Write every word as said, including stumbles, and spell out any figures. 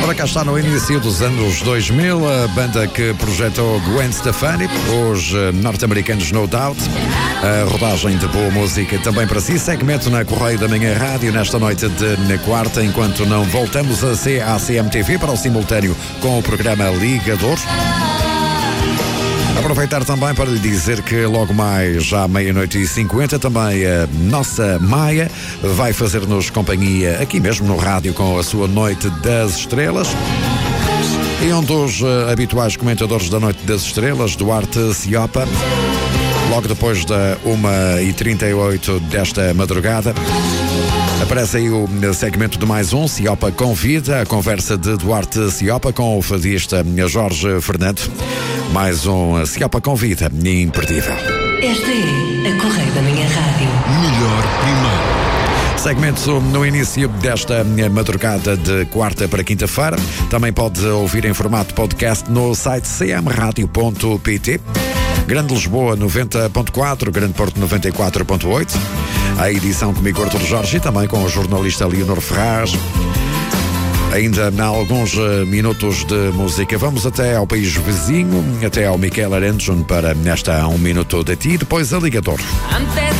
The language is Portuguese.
Ora, cá está no início dos anos dois mil, a banda que projetou Gwen Stefani, os norte-americanos No Doubt. A rodagem de boa música também para si. Segmento na Correio da Manhã Rádio nesta noite de quarta, enquanto não voltamos a C A C M T V para o simultâneo com o programa Ligador. Aproveitar também para lhe dizer que logo mais, já à meia-noite e cinquenta, também a nossa Maia vai fazer-nos companhia aqui mesmo no rádio com a sua Noite das Estrelas. E um dos uh, habituais comentadores da Noite das Estrelas, Duarte Ciopa, logo depois da uma e trinta e oito desta madrugada. Aparece aí o segmento de mais um, Ciopa Convida, a conversa de Duarte Ciopa com o fadista Jorge Fernando. Mais um Ciopa Convida, imperdível. Esta é a Correio da Manhã Rádio. Melhor primeiro. Segmento no início desta madrugada de quarta para quinta-feira. Também pode ouvir em formato podcast no site c m radio ponto p t. Grande Lisboa noventa ponto quatro, Grande Porto noventa e quatro ponto oito. A edição comigo, Artur Jorge, e também com o jornalista Leonor Ferraz. Ainda há alguns minutos de música. Vamos até ao país vizinho, até ao Miquel Arenson para nesta Um Minuto de Ti, depois a Ligador.